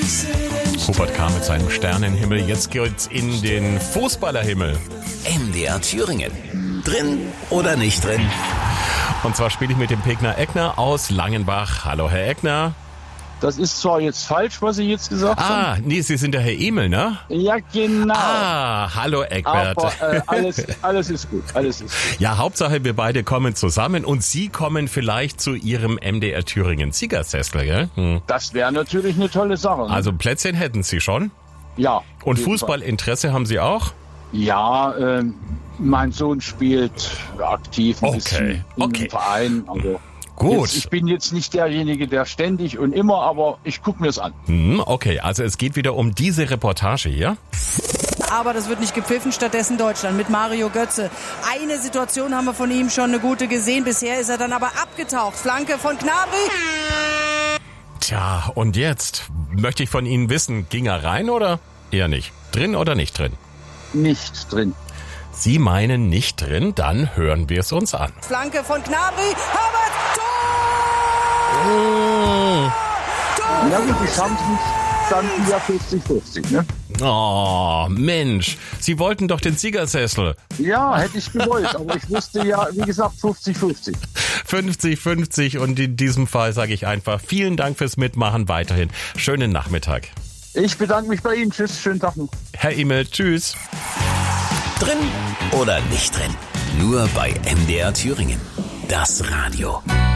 Hubert K. mit seinem Sternenhimmel. Jetzt geht's in den Fußballerhimmel. MDR Thüringen. Drin oder nicht drin? Und zwar spiele ich mit dem Pegner Eckner aus Langenbach. Hallo, Herr Eckner. Das ist zwar jetzt falsch, was Sie jetzt gesagt haben. Nee, Sie sind der Herr Emil, ne? Ja, genau. Hallo Eckbert. Aber alles ist gut, alles ist gut. Ja, Hauptsache wir beide kommen zusammen und Sie kommen vielleicht zu Ihrem MDR Thüringen Siegersessel, gell? Das wäre natürlich eine tolle Sache. Ne? Also Plätzchen hätten Sie schon. Ja. Und Fußballinteresse haben Sie auch? Ja, mein Sohn spielt aktiv ein bisschen im Verein. Also gut. Ich bin jetzt nicht derjenige, der ständig und immer, aber ich gucke mir es an. Okay, also es geht wieder um diese Reportage hier. Aber das wird nicht gepfiffen, stattdessen Deutschland mit Mario Götze. Eine Situation haben wir von ihm schon eine gute gesehen. Bisher ist er dann aber abgetaucht. Flanke von Gnabry. Tja, und jetzt möchte ich von Ihnen wissen, ging er rein oder eher nicht? Drin oder nicht drin? Nicht drin. Sie meinen nicht drin? Dann hören wir es uns an. Flanke von Gnabry. Havertz, Tor! Ja gut, die Chancen standen ja 50-50, ne? Oh, Mensch, Sie wollten doch den Siegersessel. Ja, hätte ich gewollt, aber ich wusste ja, wie gesagt, 50-50. 50-50 und in diesem Fall sage ich einfach vielen Dank fürs Mitmachen weiterhin. Schönen Nachmittag. Ich bedanke mich bei Ihnen. Tschüss, schönen Tag noch. Herr Emil, tschüss. Drin oder nicht drin? Nur bei MDR Thüringen. Das Radio.